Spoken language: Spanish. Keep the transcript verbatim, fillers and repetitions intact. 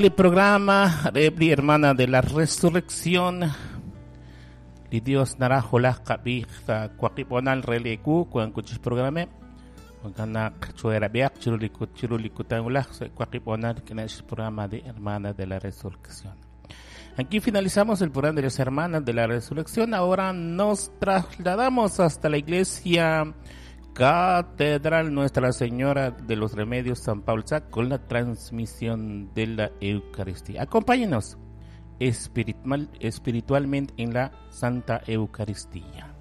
El programa Rebri Hermana de la Resurrección. Li Dios narajola kabija cuaquiponal releku cuan cuchis programa. Cuana chuera biak churuliku churuliku tangulah cuaquiponal que es el programa de Hermana de la Resurrección. Aquí finalizamos el programa de las Hermanas de la Resurrección. Ahora nos trasladamos hasta la iglesia Catedral Nuestra Señora de los Remedios San Pablo con la transmisión de la Eucaristía. Acompáñenos espiritual, espiritualmente en la Santa Eucaristía.